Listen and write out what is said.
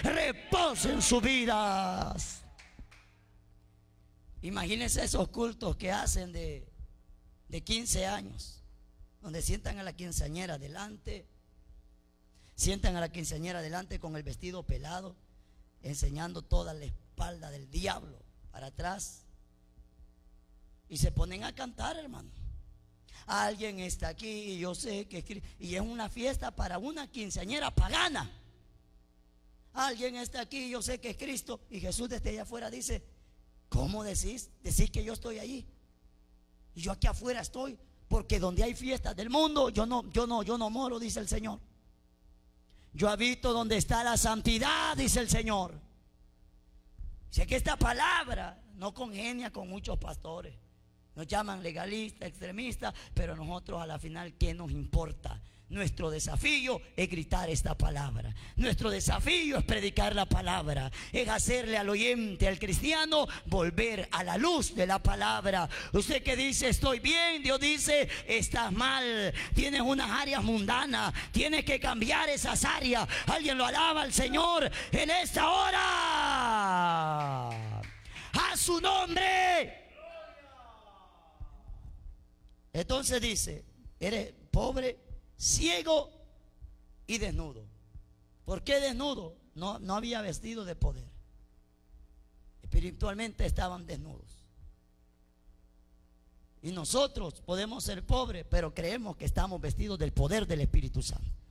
repose en sus vidas. Imagínense esos cultos que hacen de 15 años, donde sientan a la quinceañera delante, sientan a la quinceañera delante con el vestido pelado, enseñando toda la espalda del diablo para atrás, y se ponen a cantar, hermano. Alguien está aquí y yo sé que, y es una fiesta para una quinceañera pagana. Alguien está aquí y yo sé que es Cristo, y Jesús desde allá afuera dice: ¿cómo decís? Decís que yo estoy allí y yo aquí afuera estoy, porque donde hay fiestas del mundo yo no moro, dice el Señor. Yo habito donde está la santidad, dice el Señor. Sé que esta palabra no congenia con muchos pastores. Nos llaman legalistas, extremistas, pero nosotros a la final, ¿qué nos importa? Nuestro desafío es gritar esta palabra. Nuestro desafío es predicar la palabra. Es hacerle al oyente, al cristiano, volver a la luz de la palabra. Usted que dice estoy bien, Dios dice estás mal. Tienes unas áreas mundanas, tienes que cambiar esas áreas. Alguien lo alaba al Señor en esta hora. A su nombre. Entonces dice: eres pobre, ciego y desnudo. ¿Por qué desnudo? No había vestido de poder. Espiritualmente estaban desnudos. Y nosotros podemos ser pobres, pero creemos que estamos vestidos del poder del Espíritu Santo.